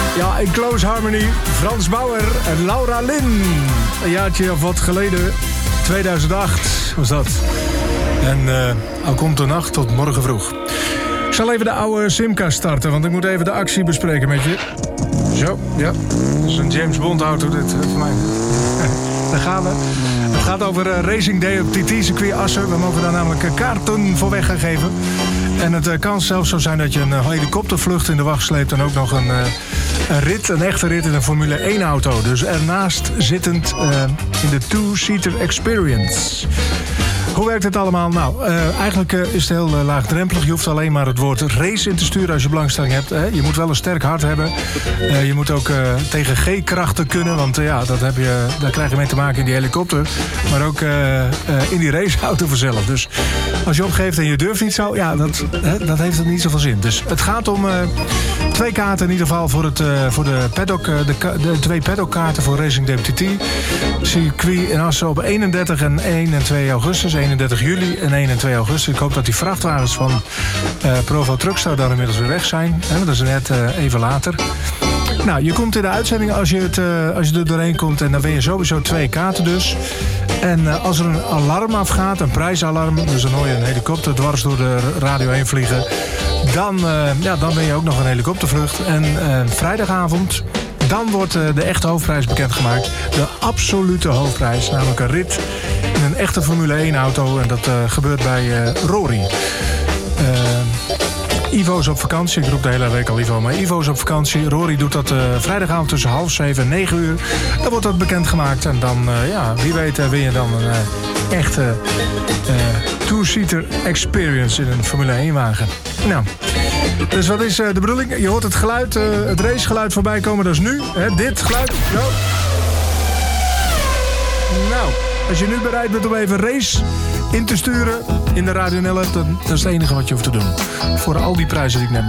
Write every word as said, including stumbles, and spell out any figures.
Ja, in Close Harmony, Frans Bauer en Laura Lin. Een jaartje of wat geleden, tweeduizend acht was dat. En uh, al komt de nacht tot morgen vroeg. Ik zal even de oude Simca starten, want ik moet even de actie bespreken met je. Zo, ja. Dat is een James Bond auto dit, voor mij. Daar gaan we. Het gaat over uh, Racing Day op T T-circuit Assen. We mogen daar namelijk uh, kaarten voor weg gaan geven. En het uh, kan zelfs zo zijn dat je een uh, helikoptervlucht in de wacht sleept... en ook nog een, uh, een rit, een echte rit in een Formule één auto. Dus ernaast zittend uh, in de two-seater experience. Hoe werkt het allemaal? Nou, uh, eigenlijk uh, is het heel uh, laagdrempelig. Je hoeft alleen maar het woord race in te sturen als je belangstelling hebt. Hè? Je moet wel een sterk hart hebben. Uh, je moet ook uh, tegen G-krachten kunnen. Want uh, ja, dat heb je, daar krijg je mee te maken in die helikopter. Maar ook uh, uh, in die raceauto vanzelf. Dus als je opgeeft en je durft niet zo... ja, dat, hè, dat heeft het niet zoveel zin. Dus het gaat om uh, twee kaarten in ieder geval voor, het, uh, voor de paddock. Uh, de, de twee paddockkaarten voor Racing Day T T. Circuit in Assen op eenendertig en één en twee augustus. eenendertig juli en één en twee augustus. Ik hoop dat die vrachtwagens van uh, Provo Truckstar daar inmiddels weer weg zijn. Hè, dat is net uh, even later. Nou, je komt in de uitzending als je, het, uh, als je er doorheen komt... en dan ben je sowieso twee kaarten dus. En uh, als er een alarm afgaat, een prijsalarm... dus dan hoor je een helikopter dwars door de radio heen vliegen... dan, uh, ja, dan ben je ook nog een helikoptervlucht. En uh, vrijdagavond... dan wordt uh, de echte hoofdprijs bekendgemaakt. De absolute hoofdprijs, namelijk een rit in een echte Formule één auto. En dat uh, gebeurt bij uh, Rory. Uh, Ivo is op vakantie. Ik roep de hele week al Ivo, maar Ivo is op vakantie. Rory doet dat uh, vrijdagavond tussen half zeven en negen uur. Dan wordt dat bekendgemaakt. En dan, uh, ja, wie weet uh, win je dan een uh, echte uh, two-seater experience in een Formule één wagen. Nou, dus wat is uh, de bedoeling? Je hoort het geluid, uh, het racegeluid voorbij komen. Dat is nu, hè, dit geluid. Zo. Nou, als je nu bereid bent om even race in te sturen in de Radio N L, dan dat is het enige wat je hoeft te doen. Voor al die prijzen die ik net